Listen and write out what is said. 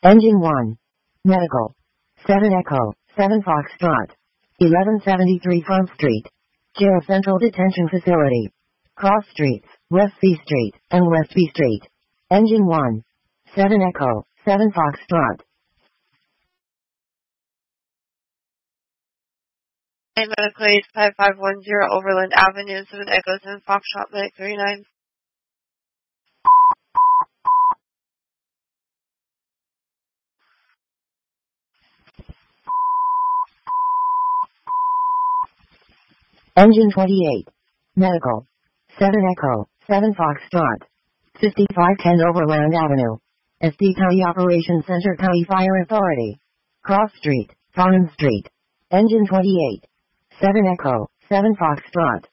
Engine 1. Medical. 7 Echo, 7 Foxtrot. 1173 Front Street. Jail Central Detention Facility. Cross Streets, West C Street, and West B Street. Engine 1. 7 Echo, 7 Foxtrot. Medical Aid 5510 Overland Avenue, 7 Echo 7 Foxtrot, Medic 39. Engine 28. Medical. 7 Echo, 7 Foxtrot. 5510 Overland Avenue. SD County Operations Center County Fire Authority. Cross Street, Farnham Street. Engine 28. 7 Echo, 7 Foxtrot.